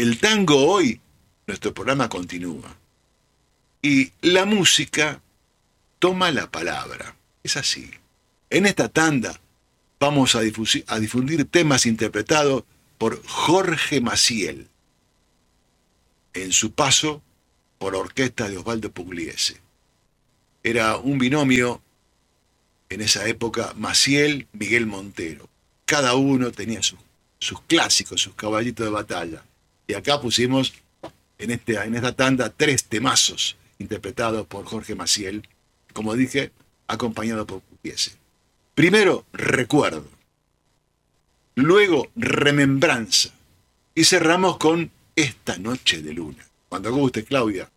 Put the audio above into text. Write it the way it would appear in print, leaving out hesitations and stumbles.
el tango hoy, nuestro programa continúa. Y la música toma la palabra. Es así. En esta tanda vamos a difundir temas interpretados por Jorge Maciel en su paso por la orquesta de Osvaldo Pugliese. Era un binomio en esa época, Maciel-Miguel Montero. Cada uno tenía sus clásicos, sus caballitos de batalla. Y acá pusimos en esta tanda 3 temazos interpretados por Jorge Maciel, como dije, acompañado por Pugliese. Primero, Recuerdo. Luego, Remembranza. Y cerramos con Esta noche de luna. Cuando guste, Claudia.